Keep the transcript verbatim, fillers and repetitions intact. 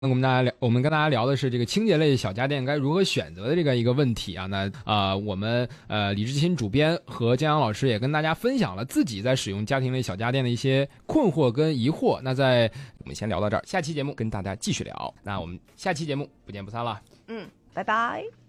那我们大家聊，我们跟大家聊的是这个清洁类小家电该如何选择的这个一个问题啊。那啊、呃，我们呃李志清主编和江阳老师也跟大家分享了自己在使用家庭类小家电的一些困惑跟疑惑。那在我们先聊到这儿，下期节目跟大家继续聊。那我们下期节目不见不散了。 嗯，拜拜。